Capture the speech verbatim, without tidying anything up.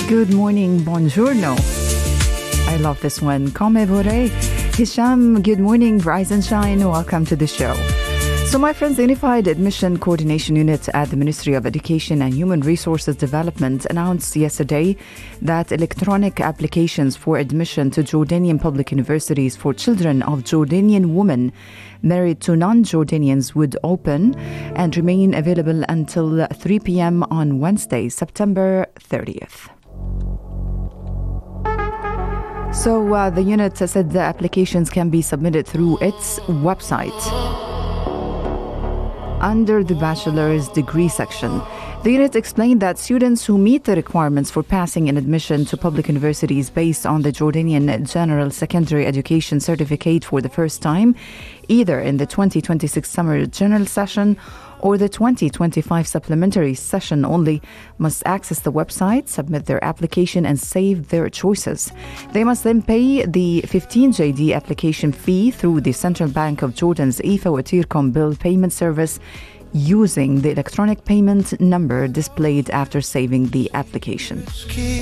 Good morning, buongiorno. I love this one. Come vorrei. Hisham, good morning, rise and shine. Welcome to the show. So my friends, the Unified Admission Coordination Unit at the Ministry of Education and Human Resources Development announced yesterday that electronic applications for admission to Jordanian public universities for children of Jordanian women married to non-Jordanians would open and remain available until three p.m. on Wednesday, September thirtieth. So uh, the unit said the applications can be submitted through its website under the bachelor's degree section. The unit explained that students who meet the requirements for passing an admission to public universities based on the Jordanian General Secondary Education Certificate for the first time, either in the twenty twenty-six summer general session or the twenty twenty-five supplementary session only, must access the website, submit their application, and save their choices. They must then pay the fifteen J D application fee through the Central Bank of Jordan's I F A Wateercom bill payment service using the electronic payment number displayed after saving the application.